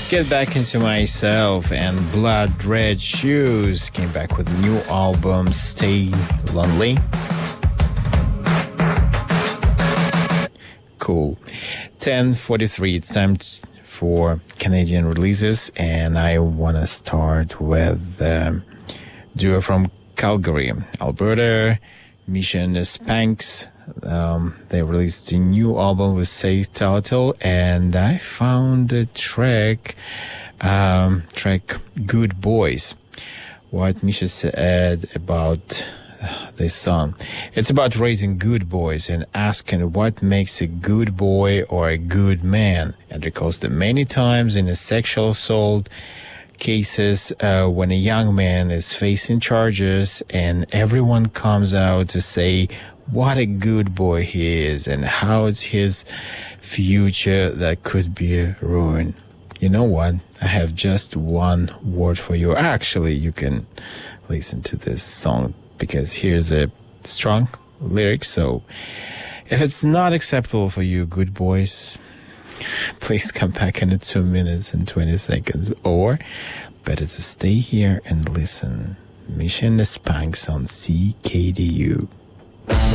Get Back Into Myself and Blood Red Shoes came back with a new album, Stay Lonely. Cool. 10:43. It's time for Canadian releases, and I want to start with duo from Calgary, Alberta, Misha and the Spanks. They released a new album with safe title, and I found the track Good Boys. What Misha said about this song: it's about raising good boys and asking what makes a good boy or a good man, and recalls the many times in a sexual assault cases when a young man is facing charges and everyone comes out to say what a good boy he is and how it's his future that could be ruined. You know what? I have just one word for you. Actually, you can listen to this song because here's a strong lyric. So if it's not acceptable for you, good boys, please come back in 2 minutes and 20 seconds. Or better to stay here and listen. Misha and the Spanks on CKDU.